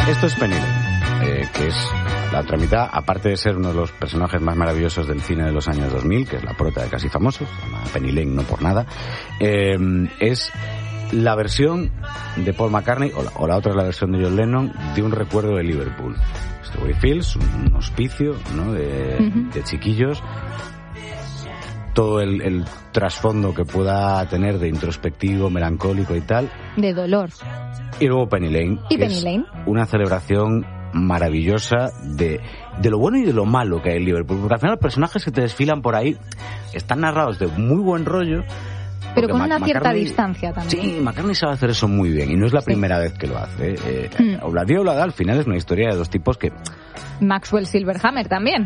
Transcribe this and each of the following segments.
Esto es Penny Lane, que es la otra mitad, aparte de ser uno de los personajes más maravillosos del cine de los años 2000, que es la prota de Casi Famosos, se llama Penny Lane no por nada, es la versión de Paul McCartney, o la otra es la versión de John Lennon, de un recuerdo de Liverpool. Strawberry Fields, un hospicio, ¿no?, de chiquillos. Todo el trasfondo que pueda tener de introspectivo, melancólico y tal. De dolor. Y luego Penny Lane. Y Penny Lane. Una celebración maravillosa de lo bueno y de lo malo que hay en Liverpool. Porque al final los personajes que te desfilan por ahí están narrados de muy buen rollo. Pero con una cierta distancia también. Sí, McCartney sabe hacer eso muy bien. Y no es la primera vez que lo hace. Obladi Oblada al final es una historia de dos tipos que... Maxwell Silverhammer también.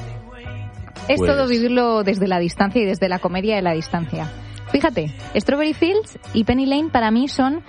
Es todo vivirlo desde la distancia y desde la comedia de la distancia. Fíjate, Strawberry Fields y Penny Lane para mí son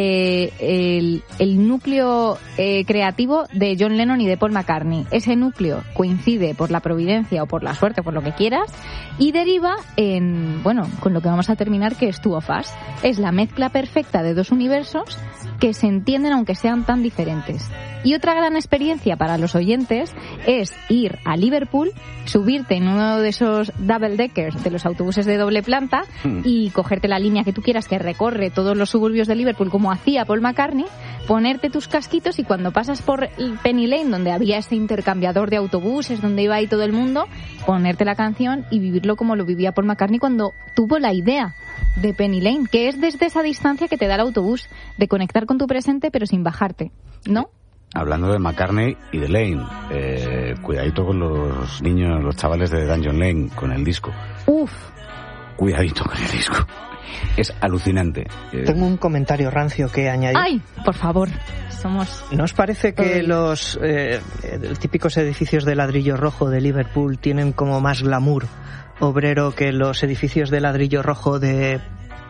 el núcleo creativo de John Lennon y de Paul McCartney. Ese núcleo coincide por la providencia o por la suerte, por lo que quieras, y deriva en, bueno, con lo que vamos a terminar, que es Two of Us. Es la mezcla perfecta de dos universos que se entienden aunque sean tan diferentes. Y otra gran experiencia para los oyentes es ir a Liverpool, subirte en uno de esos double deckers de los autobuses de doble planta y cogerte la línea que tú quieras que recorre todos los suburbios de Liverpool como hacía Paul McCartney, ponerte tus casquitos y cuando pasas por Penny Lane, donde había ese intercambiador de autobuses, donde iba ahí todo el mundo, ponerte la canción y vivirlo como lo vivía Paul McCartney cuando tuvo la idea de Penny Lane, que es desde esa distancia que te da el autobús, de conectar con tu presente pero sin bajarte, ¿no? Hablando de McCartney y de Lane, cuidadito con los niños, los chavales de Dungeon Lane, con el disco. Uf. Cuidadito con el disco. Es alucinante. Tengo un comentario rancio que añadir. ¡Ay! Por favor. ¿No os parece que los típicos edificios de ladrillo rojo de Liverpool tienen como más glamour obrero que los edificios de ladrillo rojo de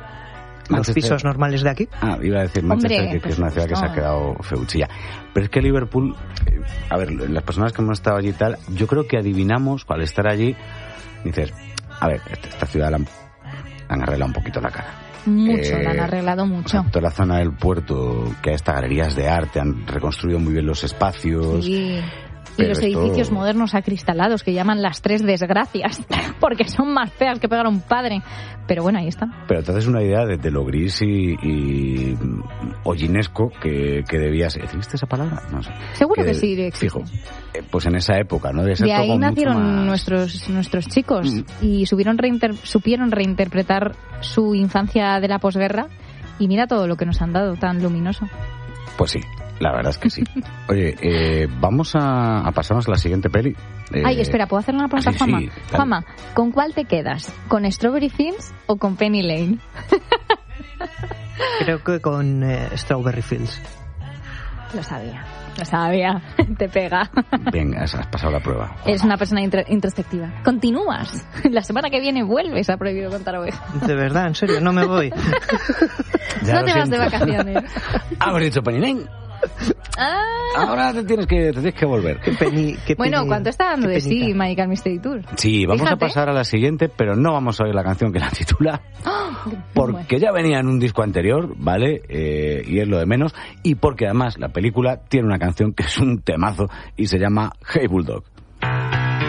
los pisos normales de aquí? Iba a decir Manchester, que es una ciudad que se ha quedado feuchilla. Pero es que Liverpool, a ver, las personas que hemos estado allí y tal, yo creo que adivinamos, al estar allí, dices, a ver, esta ciudad la han arreglado un poquito la cara. Mucho, la han arreglado mucho. Toda la zona del puerto, que hay estas galerías de arte, han reconstruido muy bien los espacios. Sí. Y los edificios modernos acristalados que llaman las tres desgracias, porque son más feas que pegar a un padre. Pero bueno, ahí están. Pero te haces una idea de lo gris y hollinesco que debía ser. ¿Existe esa palabra? No sé. Seguro que sí existe. Fijo. Pues en esa época, ¿no? De ahí nacieron nuestros chicos y supieron reinterpretar su infancia de la posguerra y mira todo lo que nos han dado tan luminoso. Pues sí. La verdad es que sí. Oye, vamos a pasarnos a la siguiente peli. Ay, espera, ¿puedo hacerle una pregunta a Juanma? Sí, Juanma, ¿con cuál te quedas? ¿Con Strawberry Fields o con Penny Lane? Creo que con Strawberry Fields. Lo sabía. Te pega. Venga, has pasado la prueba. Eres una persona introspectiva. Continúas. La semana que viene vuelves a Prohibido Contar Ovejas. De verdad, en serio, no me voy. No te vas de vacaciones. Haber dicho Penny Lane. Ahora te tienes que volver. Bueno, ¿cuánto está dando de sí Magical Mystery Tour? Sí, vamos a pasar a la siguiente, pero no vamos a oír la canción que la titula, porque ya venía en un disco anterior, ¿vale? Y es lo de menos, y porque además la película tiene una canción que es un temazo y se llama Hey Bulldog.